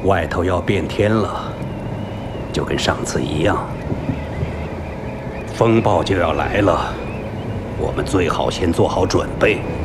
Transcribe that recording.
外头要变天了，就跟上次一样，风暴就要来了，我们最好先做好准备。